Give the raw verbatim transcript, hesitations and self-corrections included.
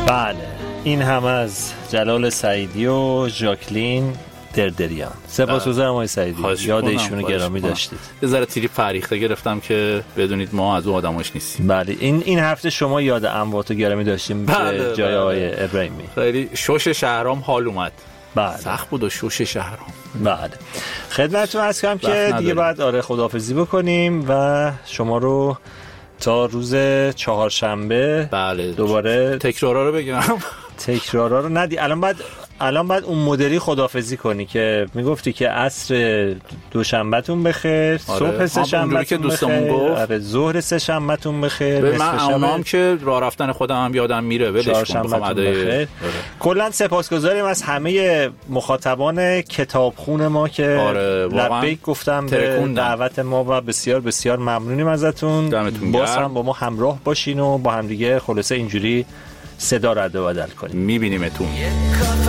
بله، این هم از جلال سعیدی و ژاکلین دردریان. سپاسگزارم آقای سعیدی، یاد ایشونو گرامی داشتید. یه ذره تیری فریخته گرفتم که بدونید ما از اون آدماش نیستیم. بله، این این هفته شما یاد امواتو گرامی داشتیم بله، که جای بله. آقای ابراهیمی. خیلی شوش شهرام حال اومد. بله. سخت بود و شوش شهرام. بله. خدمتتون عرض کنم که دیگه بعد آره خداحافظی بکنیم و شما رو تا روز چهارشنبه بله دوباره تکرارا رو بگم. تکرارا رو ندی. الان بعد الان بعد اون مدلی خداحافظی کنی که میگفتی که عصر دوشنبهتون بخیر، آره. صبح سه شنبهتون بخیر، آره ظهر سه شنبهتون بخیر، به من اونام که راه رفتن خودم هم یادم میره ولش کن بخوام ادای. کلا سپاسگزاریم از همه مخاطبان کتابخون ما که آره لبیک گفتم به دعوت ما و بسیار بسیار ممنونیم ازتون. باز هم با ما همراه باشین و با هم دیگه خلاصه اینجوری صدا رد و بدل کنیم. میبینیمتون.